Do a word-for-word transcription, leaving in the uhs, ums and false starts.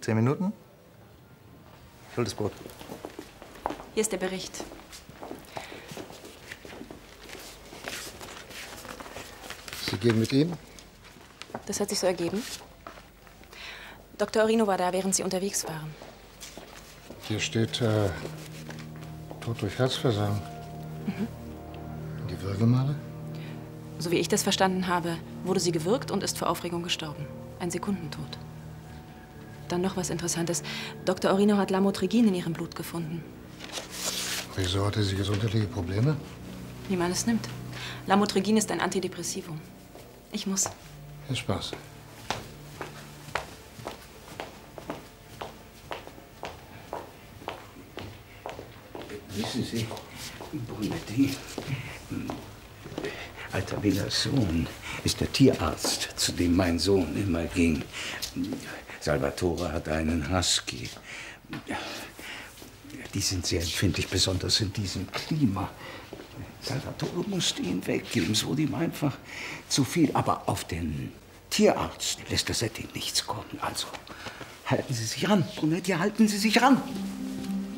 Zehn Minuten? Ich hol das Brot. Hier ist der Bericht. Sie gehen mit ihm? Das hat sich so ergeben. Doktor Orino war da, während Sie unterwegs waren. Hier steht äh, Tod durch Herzversagen. Mhm. Die Würgemale? So wie ich das verstanden habe, wurde sie gewürgt und ist vor Aufregung gestorben. Ein Sekundentod. Dann noch was Interessantes. Doktor Orino hat Lamotrigin in ihrem Blut gefunden. Wieso hatte sie gesundheitliche Probleme? Wie man es nimmt. Lamotrigin ist ein Antidepressivum. Ich muss. Viel Spaß. Wissen Sie, Brunetti, alter Villas Sohn ist der Tierarzt, zu dem mein Sohn immer ging. Salvatore hat einen Husky. Die sind sehr empfindlich, besonders in diesem Klima. Salvatore musste ihn weggeben, es wurde ihm einfach zu viel. Aber auf den Tierarzt lässt das Setting nichts kommen. Also halten Sie sich ran, Brunetti, halten Sie sich ran.